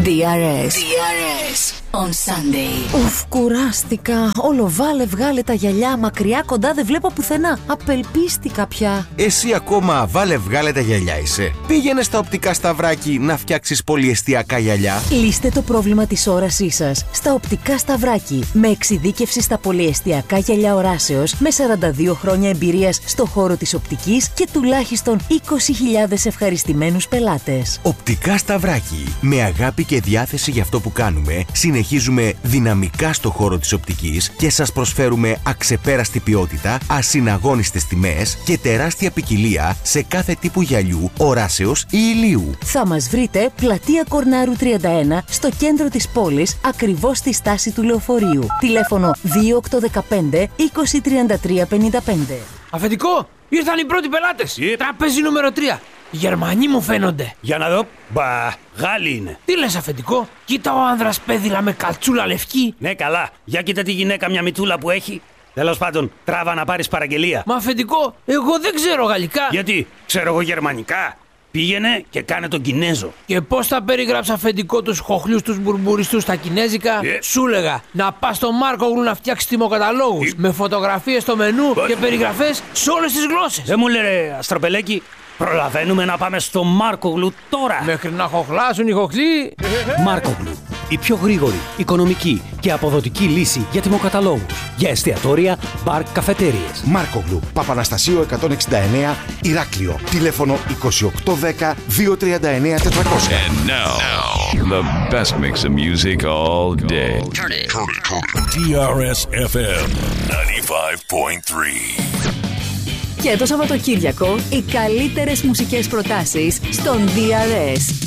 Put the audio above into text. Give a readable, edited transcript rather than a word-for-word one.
DRS on Sunday. Ουφ, κουράστηκα. Όλο βάλε βγάλε τα γυαλιά. Μακριά κοντά δεν βλέπω πουθενά. Απελπίστηκα πια. Εσύ ακόμα βάλε βγάλε τα γυαλιά είσαι. Πήγαινε στα οπτικά Σταυράκι να φτιάξεις πολυεστιακά γυαλιά. Λύστε το πρόβλημα της όρασής σας στα οπτικά Σταυράκι. Με εξειδίκευση στα πολυεστιακά γυαλιά οράσεως, με 42 χρόνια εμπειρίας στο χώρο της οπτικής και τουλάχιστον 20.000 ευχαριστημένους πελάτες. Οπτικά Σταυράκι. Με αγάπη και διάθεση για αυτό που κάνουμε, συνεχίζουμε δυναμικά στο χώρο της οπτικής και σας προσφέρουμε αξεπέραστη ποιότητα, ασυναγώνιστες τιμές και τεράστια ποικιλία σε κάθε τύπου γυαλιού, οράσεως ή ηλίου. Θα μας βρείτε πλατεία Κορνάρου 31 στο κέντρο της πόλης, ακριβώς στη στάση του λεωφορείου. Τηλέφωνο 2815 203355. Αφεντικό, ήρθαν οι πρώτοι πελάτες. Τραπέζι νούμερο 3. Οι Γερμανοί μου φαίνονται. Για να δω. Μπα, Γάλλοι είναι. Τι λες, αφεντικό? Κοίτα ο άνδρας πέδιλα με καλτσούλα λευκή. Ναι, καλά. Για κοίτα τη γυναίκα μια μητούλα που έχει. Τέλος πάντων, τράβα να πάρεις παραγγελία. Μα αφεντικό, εγώ δεν ξέρω γαλλικά. Γιατί, ξέρω εγώ γερμανικά. Πήγαινε και κάνε τον Κινέζο. Και πώς θα περιγράψει, αφεντικό, τους χοχλιούς τους μπουρμπουριστούς στα κινέζικα? Σου λέγα να πας στο Μάρκογλου να φτιάξεις τιμοκαταλόγους με φωτογραφίες στο μενού και περιγραφές σε όλες τις γλώσσες. Δεν μου λένε, Αστροπελέκη, προλαβαίνουμε να πάμε στο Μάρκογλου τώρα. Μέχρι να χοχλάσουν οι χοχλοί. Μάρκογλου. Η πιο γρήγορη, οικονομική και αποδοτική λύση για τιμοκαταλόγους. Για εστιατόρια, μπαρ, καφετέριες. Μάρκογλου, Παπαναστασίου 169, Ηράκλειο. Τηλέφωνο 2810 239 400. And now, the best mix of music all day. Turn it. DRS FM 95.3. Και το Σαββατοκύριακο, οι καλύτερες μουσικές προτάσεις στον DRS.